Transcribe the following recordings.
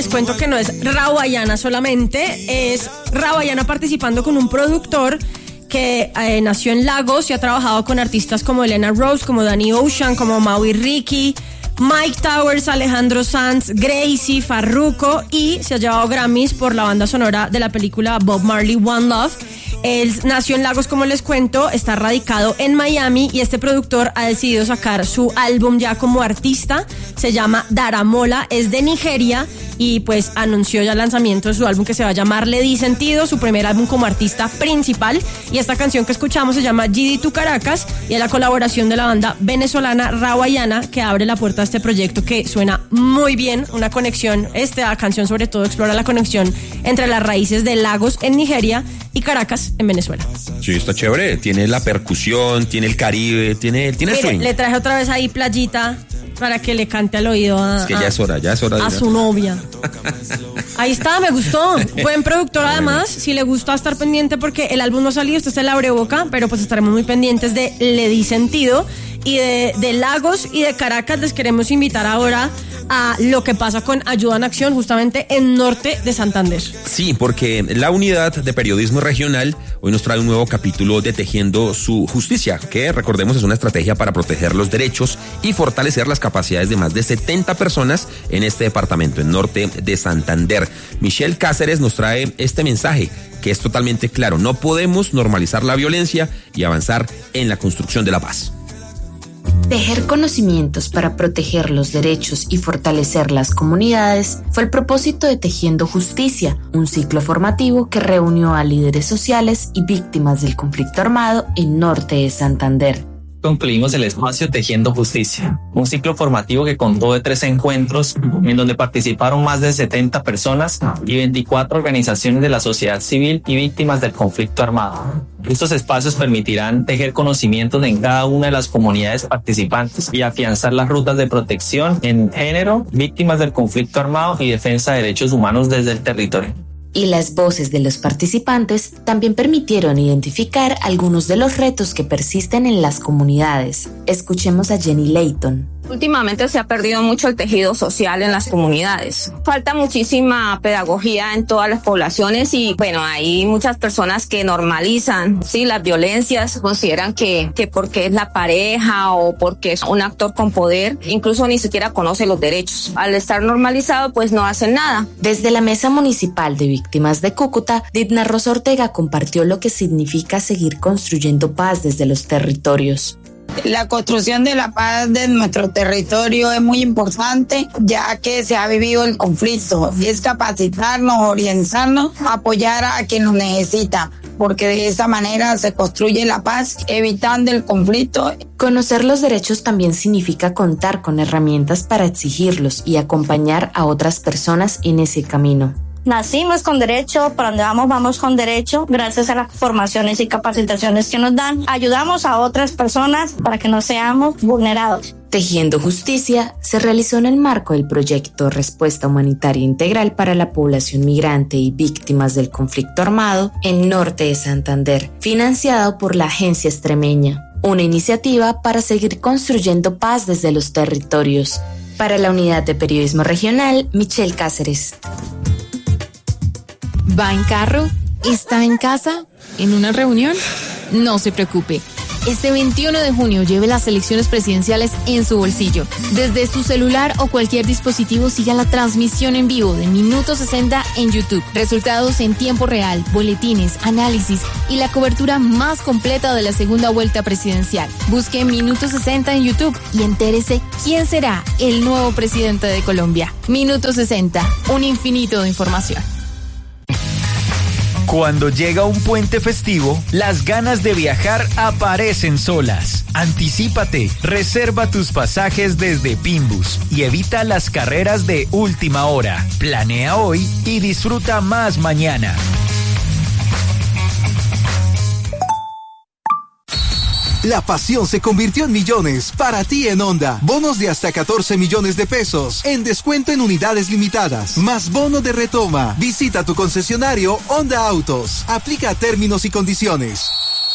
les cuento que no es Rawayana solamente, es Rawayana participando con un productor que nació en Lagos y ha trabajado con artistas como Elena Rose, como Danny Ocean, como Maui Ricky, Mike Towers, Alejandro Sanz, Gracie, Farruko, y se ha llevado Grammys por la banda sonora de la película Bob Marley One Love. Él nació en Lagos, como les cuento, está radicado en Miami y este productor ha decidido sacar su álbum ya como artista. Se llama Daramola, es de Nigeria y pues anunció ya el lanzamiento de su álbum que se va a llamar Le Di Sentido, su primer álbum como artista principal. Y esta canción que escuchamos se llama Gidi Tu Caracas y es la colaboración de la banda venezolana Rawayana, que abre la puerta a este proyecto que suena muy bien, una conexión, esta canción sobre todo explora la conexión entre las raíces de Lagos en Nigeria y Caracas en Venezuela. Sí, está chévere, tiene la percusión, tiene el Caribe, tiene swing. Le traje otra vez ahí Playita para que le cante al oído es que ya es hora a su novia. Ahí está, me gustó. Buen productor además, si le gusta estar pendiente porque el álbum no ha salido, este se le abre boca, pero pues estaremos muy pendientes de Le Di Sentido. Y de Lagos y de Caracas les queremos invitar ahora a lo que pasa con Ayuda en Acción justamente en Norte de Santander. Sí, porque la unidad de periodismo regional hoy nos trae un nuevo capítulo de Tejiendo su Justicia, que recordemos es una estrategia para proteger los derechos y fortalecer las capacidades de más de 70 personas en este departamento, en Norte de Santander. Michelle Cáceres nos trae este mensaje que es totalmente claro: no podemos normalizar la violencia y avanzar en la construcción de la paz. Tejer conocimientos para proteger los derechos y fortalecer las comunidades fue el propósito de Tejiendo Justicia, un ciclo formativo que reunió a líderes sociales y víctimas del conflicto armado en Norte de Santander. Concluimos el espacio Tejiendo Justicia, un ciclo formativo que contó de 3 encuentros en donde participaron más de 70 personas y 24 organizaciones de la sociedad civil y víctimas del conflicto armado. Estos espacios permitirán tejer conocimientos en cada una de las comunidades participantes y afianzar las rutas de protección en género, víctimas del conflicto armado y defensa de derechos humanos desde el territorio. Y las voces de los participantes también permitieron identificar algunos de los retos que persisten en las comunidades. Escuchemos a Jenny Layton. Últimamente se ha perdido mucho el tejido social en las comunidades. Falta muchísima pedagogía en todas las poblaciones y bueno, hay muchas personas que normalizan, sí, las violencias, consideran que porque es la pareja o porque es un actor con poder, incluso ni siquiera conoce los derechos. Al estar normalizado, pues no hacen nada. Desde la Mesa Municipal de Víctimas de Cúcuta, Didna Rosa Ortega compartió lo que significa seguir construyendo paz desde los territorios. La construcción de la paz de nuestro territorio es muy importante, ya que se ha vivido el conflicto. Es capacitarnos, orientarnos, apoyar a quien nos necesita, porque de esa manera se construye la paz, evitando el conflicto. Conocer los derechos también significa contar con herramientas para exigirlos y acompañar a otras personas en ese camino. Nacimos con derecho, para donde vamos con derecho, gracias a las formaciones y capacitaciones que nos dan. Ayudamos a otras personas para que no seamos vulnerados. Tejiendo Justicia se realizó en el marco del proyecto Respuesta Humanitaria Integral para la Población Migrante y Víctimas del Conflicto Armado en Norte de Santander, financiado por la Agencia Extremeña, una iniciativa para seguir construyendo paz desde los territorios. Para la Unidad de Periodismo Regional, Michelle Cáceres. ¿Va en carro? ¿Está en casa? ¿En una reunión? No se preocupe. Este 21 de junio lleve las elecciones presidenciales en su bolsillo. Desde su celular o cualquier dispositivo siga la transmisión en vivo de Minuto 60 en YouTube. Resultados en tiempo real, boletines, análisis y la cobertura más completa de la segunda vuelta presidencial. Busque Minuto 60 en YouTube y entérese quién será el nuevo presidente de Colombia. Minuto 60, un infinito de información. Cuando llega un puente festivo, las ganas de viajar aparecen solas. Anticípate, reserva tus pasajes desde Pimbus y evita las carreras de última hora. Planea hoy y disfruta más mañana. La pasión se convirtió en millones para ti en Honda. Bonos de hasta 14 millones de pesos en descuento en unidades limitadas, más bono de retoma. Visita tu concesionario Honda Autos. Aplica términos y condiciones.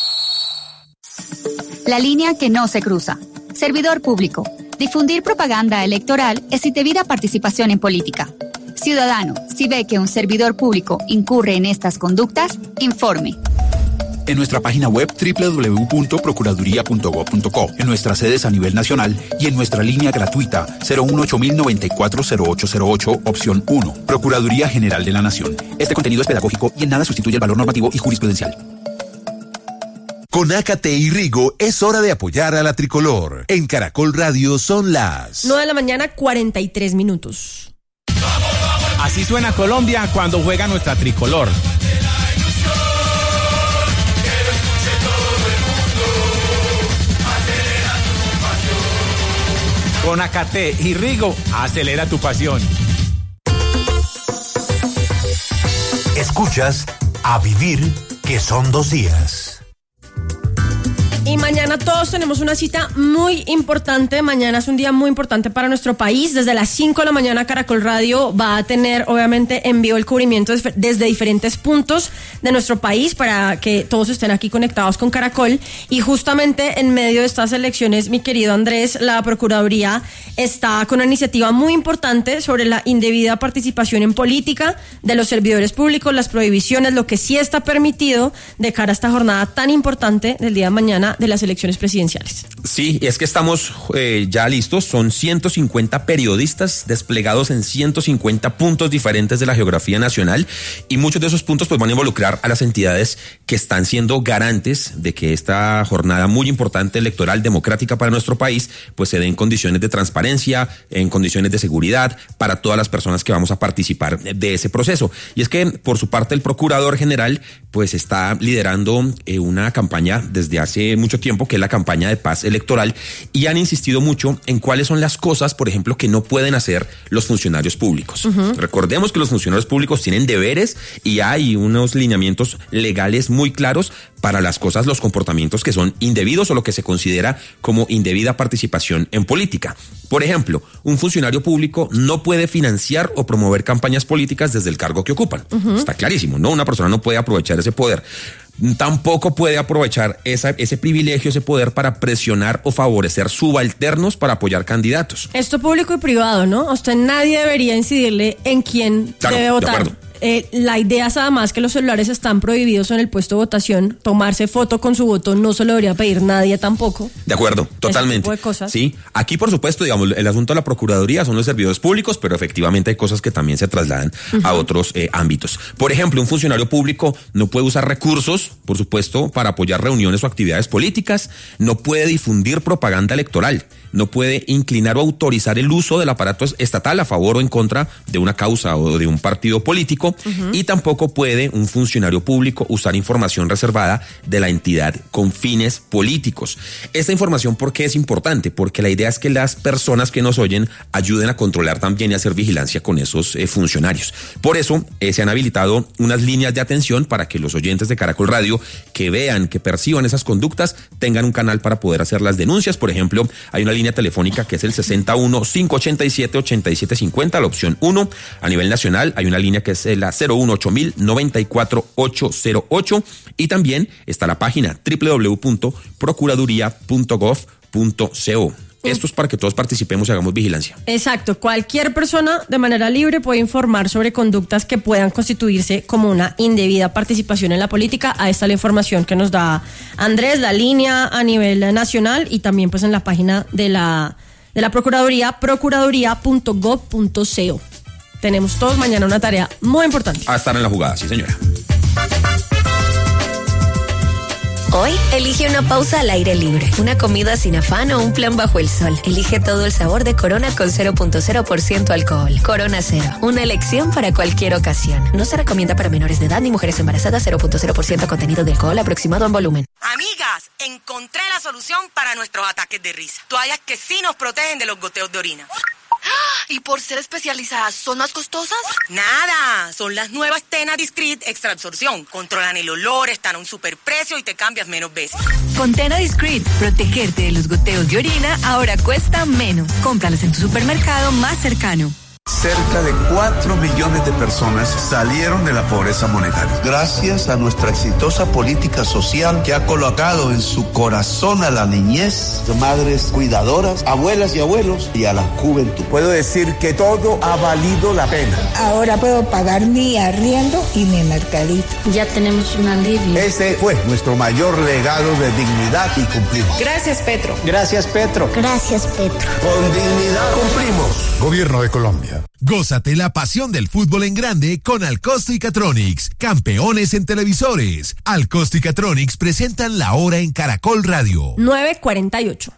La línea que no se cruza. Servidor público. Difundir propaganda electoral es indebida participación en política. Ciudadano, si ve que un servidor público incurre en estas conductas, informe. En nuestra página web www.procuraduría.gov.co, en nuestras sedes a nivel nacional y en nuestra línea gratuita 018-094-0808, opción 1. Procuraduría General de la Nación. Este contenido es pedagógico y en nada sustituye el valor normativo y jurisprudencial. Con Ácate y Rigo es hora de apoyar a la tricolor. En Caracol Radio son las 9:43 a.m. Así suena Colombia cuando juega nuestra tricolor. Con Ácate y Rigo, acelera tu pasión. Escuchas A Vivir, que son 2 días. Y mañana todos tenemos una cita muy importante. Mañana es un día muy importante para nuestro país. Desde las 5 de la mañana Caracol Radio va a tener obviamente en vivo el cubrimiento desde diferentes puntos de nuestro país para que todos estén aquí conectados con Caracol. Y justamente en medio de estas elecciones, mi querido Andrés, la Procuraduría está con una iniciativa muy importante sobre la indebida participación en política de los servidores públicos, las prohibiciones, lo que sí está permitido de cara a esta jornada tan importante del día de mañana de las elecciones presidenciales. Sí, es que estamos ya listos. Son 150 periodistas desplegados en 150 puntos diferentes de la geografía nacional y muchos de esos puntos pues van a involucrar a las entidades que están siendo garantes de que esta jornada muy importante electoral democrática para nuestro país pues se dé en condiciones de transparencia, en condiciones de seguridad para todas las personas que vamos a participar de ese proceso. Y es que por su parte el Procurador General pues está liderando una campaña desde hace mucho tiempo, que es la campaña de paz electoral, y han insistido mucho en cuáles son las cosas, por ejemplo, que no pueden hacer los funcionarios públicos. Recordemos que los funcionarios públicos tienen deberes y hay unos lineamientos legales muy claros para las cosas, los comportamientos que son indebidos o lo que se considera como indebida participación en política. Por ejemplo, un funcionario público no puede financiar o promover campañas políticas desde el cargo que ocupan. Está clarísimo, ¿no? Una persona no puede aprovechar ese poder. Tampoco puede aprovechar ese privilegio, ese poder para presionar o favorecer subalternos para apoyar candidatos. Esto público y privado, ¿no? Nadie debería incidirle en quién debe votar. La idea es además que los celulares están prohibidos en el puesto de votación. Tomarse foto con su voto no se lo debería pedir nadie tampoco. De acuerdo, totalmente. Ese tipo de cosas. Sí, aquí por supuesto, digamos, el asunto de la Procuraduría son los servidores públicos, pero efectivamente hay cosas que también se trasladan a otros ámbitos. Por ejemplo, un funcionario público no puede usar recursos, por supuesto, para apoyar reuniones o actividades políticas, no puede difundir propaganda electoral, no puede inclinar o autorizar el uso del aparato estatal a favor o en contra de una causa o de un partido político, y tampoco puede un funcionario público usar información reservada de la entidad con fines políticos. Esta información, ¿por qué es importante? Porque la idea es que las personas que nos oyen ayuden a controlar también y hacer vigilancia con esos funcionarios. Por eso se han habilitado unas líneas de atención para que los oyentes de Caracol Radio que vean, que perciban esas conductas, tengan un canal para poder hacer las denuncias. Por ejemplo, hay una línea telefónica que es el 61-587-8750, la opción 1. A nivel nacional hay una línea que es la 018-094-808 y también está la página www.procuraduría.gov.co. Esto es para que todos participemos y hagamos vigilancia. Exacto. Cualquier persona de manera libre puede informar sobre conductas que puedan constituirse como una indebida participación en la política. Ahí está la información que nos da Andrés, la línea a nivel nacional y también pues en la página de la Procuraduría, procuraduría.gov.co. Tenemos todos mañana una tarea muy importante. A estar en la jugada, sí señora. Hoy, elige una pausa al aire libre, una comida sin afán o un plan bajo el sol. Elige todo el sabor de Corona con 0.0% alcohol. Corona Cero, una elección para cualquier ocasión. No se recomienda para menores de edad ni mujeres embarazadas. 0.0% contenido de alcohol aproximado en volumen. Amigas, encontré la solución para nuestros ataques de risa. Toallas que sí nos protegen de los goteos de orina. ¿Y por ser especializadas, son más costosas? Nada, son las nuevas Tena Discreet Extra Absorción. Controlan el olor, están a un superprecio y te cambias menos veces. Con Tena Discreet, protegerte de los goteos de orina ahora cuesta menos. Cómpralas en tu supermercado más cercano. Cerca de 4 millones de personas salieron de la pobreza monetaria. Gracias a nuestra exitosa política social que ha colocado en su corazón a la niñez, madres cuidadoras, abuelas y abuelos y a la juventud. Puedo decir que todo ha valido la pena. Ahora puedo pagar mi arriendo y mi mercadito. Ya tenemos un alivio. Ese fue nuestro mayor legado de dignidad y cumplimos. Gracias, Petro. Gracias, Petro. Gracias, Petro. Con dignidad cumplimos. Gobierno de Colombia. Gózate la pasión del fútbol en grande con Alcosto y Catronics, campeones en televisores. Alcosto y Catronics presentan La Hora en Caracol Radio. 9:48.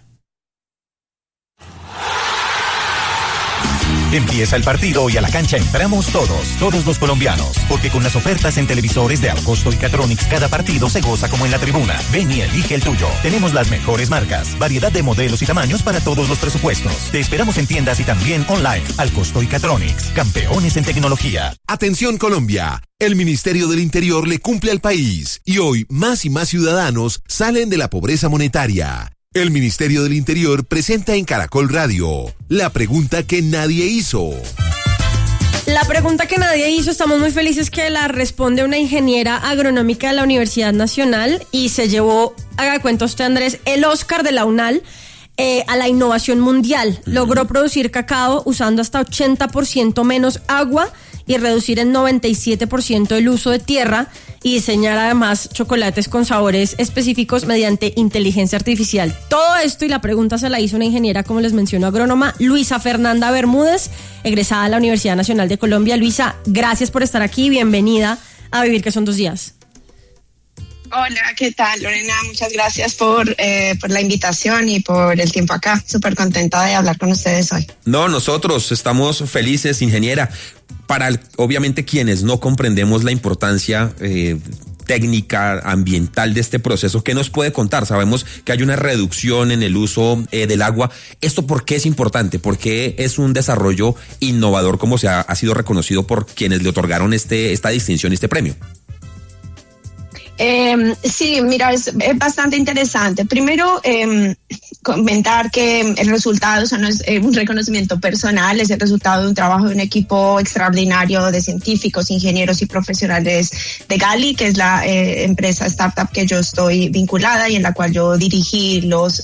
Empieza el partido y a la cancha entramos todos los colombianos, porque con las ofertas en televisores de Alcosto y Catronics cada partido se goza como en la tribuna. Ven y elige el tuyo. Tenemos las mejores marcas, variedad de modelos y tamaños para todos los presupuestos. Te esperamos en tiendas y también online. Alcosto y Catronics, campeones en tecnología. Atención Colombia, el Ministerio del Interior le cumple al país y hoy más y más ciudadanos salen de la pobreza monetaria. El Ministerio del Interior presenta en Caracol Radio la pregunta que nadie hizo. La pregunta que nadie hizo, estamos muy felices que la responde una ingeniera agronómica de la Universidad Nacional y se llevó, haga cuenta usted Andrés, el Oscar de la UNAL a la innovación mundial. Logró producir cacao usando hasta 80% menos agua y reducir en 97% el uso de tierra y diseñar además chocolates con sabores específicos mediante inteligencia artificial. Todo esto y la pregunta se la hizo una ingeniera, como les mencionó, agrónoma, Luisa Fernanda Bermúdez, egresada de la Universidad Nacional de Colombia. Luisa, gracias por estar aquí, bienvenida a Vivir que son 2 días. Hola, ¿qué tal, Lorena? Muchas gracias por la invitación y por el tiempo acá. Súper contenta de hablar con ustedes hoy. No, nosotros estamos felices, ingeniera. Para, obviamente, quienes no comprendemos la importancia técnica, ambiental de este proceso, ¿qué nos puede contar? Sabemos que hay una reducción en el uso del agua. ¿Esto por qué es importante? ¿Por qué es un desarrollo innovador como ha sido reconocido por quienes le otorgaron esta distinción, este premio? Sí, mira, es bastante interesante. Primero, comentar que el resultado, o sea, no es un reconocimiento personal, es el resultado de un trabajo de un equipo extraordinario de científicos, ingenieros y profesionales de Gali, que es la empresa startup que yo estoy vinculada y en la cual yo dirigí las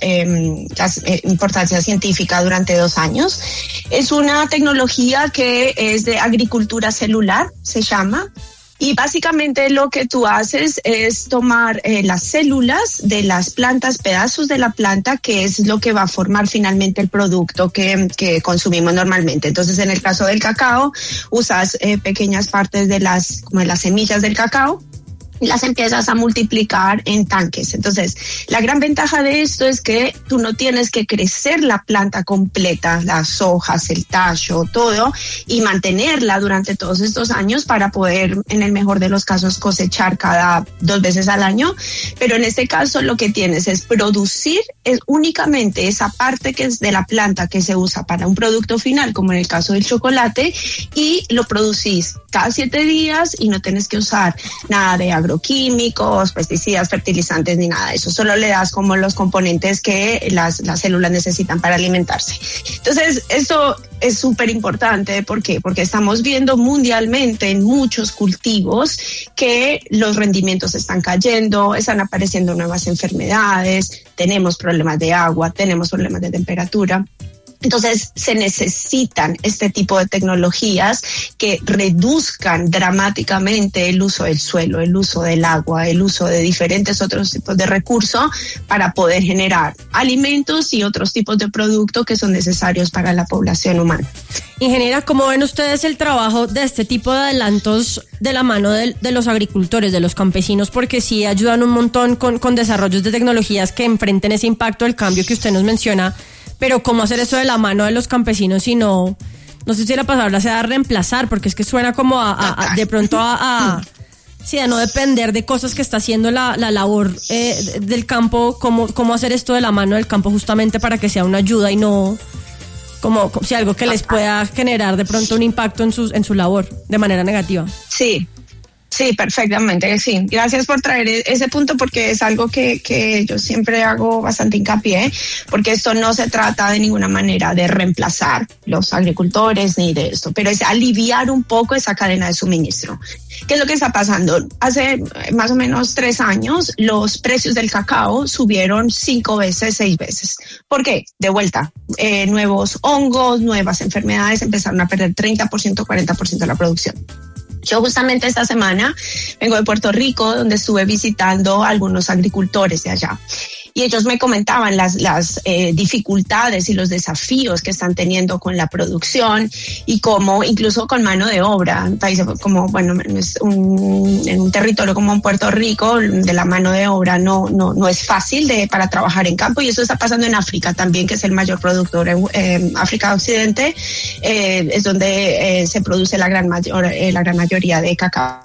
importancias científicas durante 2 años. Es una tecnología que es de agricultura celular, se llama. Y básicamente lo que tú haces es tomar las células de las plantas, pedazos de la planta, que es lo que va a formar finalmente el producto que consumimos normalmente. Entonces, en el caso del cacao, usas pequeñas partes de las semillas del cacao y las empiezas a multiplicar en tanques. Entonces, la gran ventaja de esto es que tú no tienes que crecer la planta completa, las hojas, el tallo, todo, y mantenerla durante todos estos años para poder, en el mejor de los casos, cosechar cada 2 veces al año. Pero en este caso lo que tienes es producir únicamente esa parte que es de la planta que se usa para un producto final, como en el caso del chocolate, y lo producís cada 7 días y no tienes que usar nada de agroquímicos, pesticidas, fertilizantes ni nada de eso. Solo le das como los componentes que las células necesitan para alimentarse. Entonces, esto es súper importante. ¿Por qué? Porque estamos viendo mundialmente en muchos cultivos que los rendimientos están cayendo, están apareciendo nuevas enfermedades, tenemos problemas de agua, tenemos problemas de temperatura. Entonces se necesitan este tipo de tecnologías que reduzcan dramáticamente el uso del suelo, el uso del agua, el uso de diferentes otros tipos de recursos para poder generar alimentos y otros tipos de productos que son necesarios para la población humana. Ingeniera, ¿cómo ven ustedes el trabajo de este tipo de adelantos de la mano de los agricultores, de los campesinos? Porque sí ayudan un montón con desarrollos de tecnologías que enfrenten ese impacto del cambio que usted nos menciona. Pero ¿cómo hacer eso de la mano de los campesinos y no sé si la palabra sea reemplazar, porque es que suena como de pronto a no depender de cosas que está haciendo la labor del campo? ¿Cómo hacer esto de la mano del campo justamente para que sea una ayuda y no como si algo que les pueda generar de pronto un impacto en su labor de manera negativa? Sí. Sí, perfectamente, sí. Gracias por traer ese punto porque es algo que yo siempre hago bastante hincapié, porque esto no se trata de ninguna manera de reemplazar los agricultores ni de esto, pero es aliviar un poco esa cadena de suministro. ¿Qué es lo que está pasando? Hace más o menos 3 años los precios del cacao subieron 5 veces, 6 veces. ¿Por qué? De vuelta, nuevos hongos, nuevas enfermedades empezaron a perder 30%, 40% de la producción. Yo justamente esta semana vengo de Puerto Rico, donde estuve visitando a algunos agricultores de allá. Y ellos me comentaban las dificultades y los desafíos que están teniendo con la producción y cómo incluso con mano de obra. Un país como, bueno, en un territorio como en Puerto Rico, de la mano de obra no es fácil para trabajar en campo, y eso está pasando en África también, que es el mayor productor en África Occidente, es donde se produce la gran mayoría de cacao.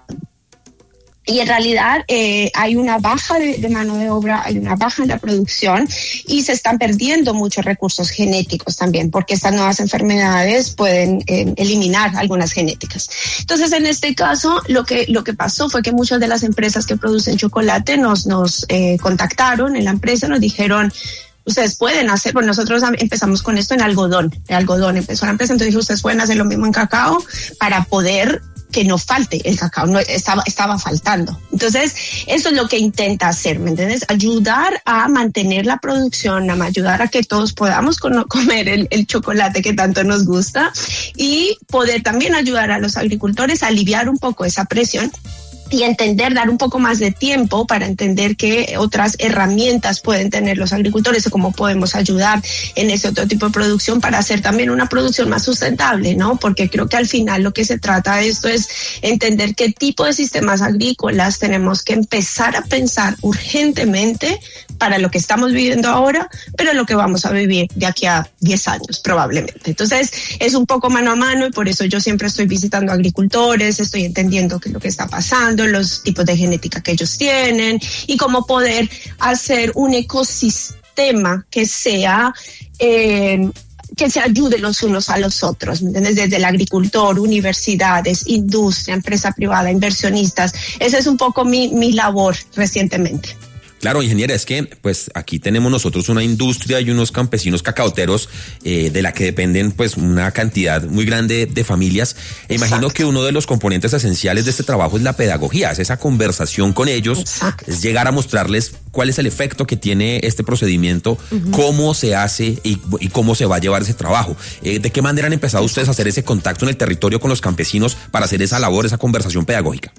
Y en realidad hay una baja de mano de obra, hay una baja en la producción y se están perdiendo muchos recursos genéticos también, porque estas nuevas enfermedades pueden eliminar algunas genéticas. Entonces, en este caso, lo que pasó fue que muchas de las empresas que producen chocolate nos contactaron en la empresa, nos dijeron: ustedes pueden hacer, pues nosotros empezamos con esto en algodón empezó la empresa, entonces dije, ustedes pueden hacer lo mismo en cacao para poder que no falte el cacao, no estaba faltando. Entonces, eso es lo que intenta hacer, ¿me entiendes? Ayudar a mantener la producción, a ayudar a que todos podamos comer el chocolate que tanto nos gusta, y poder también ayudar a los agricultores a aliviar un poco esa presión y dar un poco más de tiempo para entender qué otras herramientas pueden tener los agricultores o cómo podemos ayudar en ese otro tipo de producción para hacer también una producción más sustentable, ¿no? Porque creo que al final lo que se trata de esto es entender qué tipo de sistemas agrícolas tenemos que empezar a pensar urgentemente para lo que estamos viviendo ahora, pero lo que vamos a vivir de aquí a 10 años probablemente. Entonces, es un poco mano a mano, y por eso yo siempre estoy visitando agricultores, estoy entendiendo qué es lo que está pasando, los tipos de genética que ellos tienen y cómo poder hacer un ecosistema que se ayude los unos a los otros, ¿me entiendes? Desde el agricultor, universidades, industria, empresa privada, inversionistas. Esa es un poco mi labor recientemente. Claro, ingeniera, es que pues aquí tenemos nosotros una industria y unos campesinos cacaoteros de la que dependen pues una cantidad muy grande de familias. E imagino que uno de los componentes esenciales de este trabajo es la pedagogía, es esa conversación con ellos, es llegar a mostrarles cuál es el efecto que tiene este procedimiento, cómo se hace y cómo se va a llevar ese trabajo. ¿De qué manera han empezado ustedes a hacer ese contacto en el territorio con los campesinos para hacer esa labor, esa conversación pedagógica?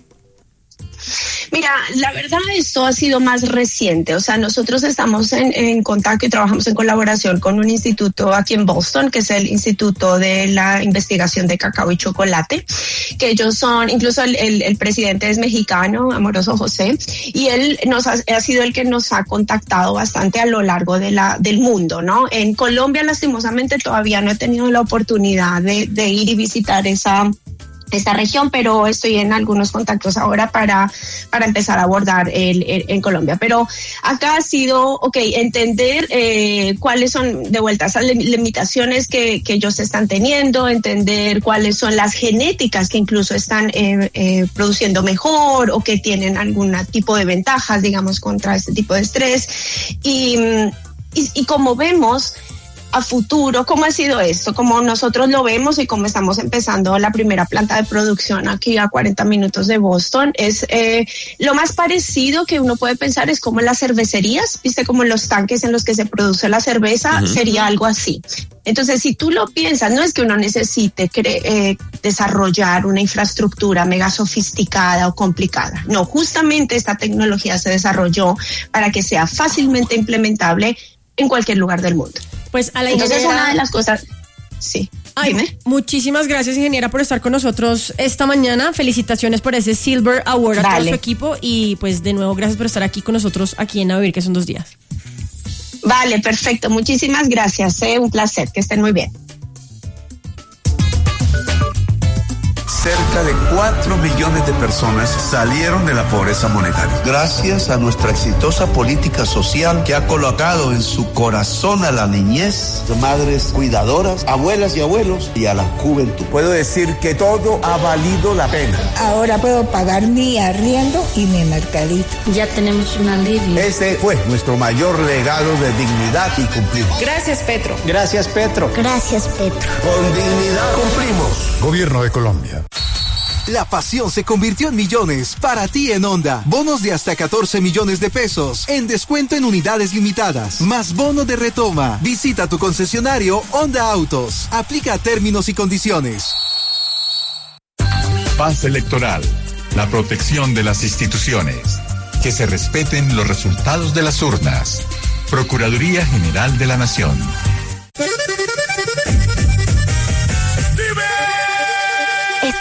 Mira, la verdad esto ha sido más reciente, o sea, nosotros estamos en contacto y trabajamos en colaboración con un instituto aquí en Boston, que es el Instituto de la Investigación de Cacao y Chocolate, que ellos son, incluso el presidente es mexicano, Amoroso José, y él ha sido el que nos ha contactado bastante a lo largo del mundo, ¿no? En Colombia, lastimosamente, todavía no he tenido la oportunidad de ir y visitar esta región, pero estoy en algunos contactos ahora para empezar a abordar en Colombia. Pero acá ha sido, entender cuáles son, de vuelta, esas limitaciones que ellos están teniendo, entender cuáles son las genéticas que incluso están produciendo mejor o que tienen algún tipo de ventajas, digamos, contra este tipo de estrés. Y como vemos a futuro, ¿cómo ha sido esto? Como nosotros lo vemos y como estamos empezando la primera planta de producción aquí a 40 minutos de Boston, es lo más parecido que uno puede pensar es como las cervecerías, ¿viste? Como los tanques en los que se produce la cerveza, sería algo así. Entonces, si tú lo piensas, no es que uno necesite desarrollar una infraestructura mega sofisticada o complicada. No, justamente esta tecnología se desarrolló para que sea fácilmente implementable en cualquier lugar del mundo. Pues a la Entonces, ingeniera... una de las cosas... Sí. Ay, muchísimas gracias, ingeniera, por estar con nosotros esta mañana. Felicitaciones por ese Silver Award a todo su equipo y pues de nuevo gracias por estar aquí con nosotros aquí en A Vivir, que son 2 días. Vale, perfecto. Muchísimas gracias. Un placer. Que estén muy bien. Cerca de 4 millones de personas salieron de la pobreza monetaria. Gracias a nuestra exitosa política social que ha colocado en su corazón a la niñez, madres cuidadoras, abuelas y abuelos y a la juventud. Puedo decir que todo ha valido la pena. Ahora puedo pagar mi arriendo y mi mercadito. Ya tenemos un alivio. Este fue nuestro mayor legado de dignidad y cumplimos. Gracias, Petro. Gracias, Petro. Gracias, Petro. Con dignidad cumplimos. Gobierno de Colombia. La pasión se convirtió en millones para ti en Honda. Bonos de hasta 14 millones de pesos en descuento en unidades limitadas. Más bono de retoma. Visita tu concesionario Honda Autos. Aplica términos y condiciones. Paz electoral. La protección de las instituciones. Que se respeten los resultados de las urnas. Procuraduría General de la Nación.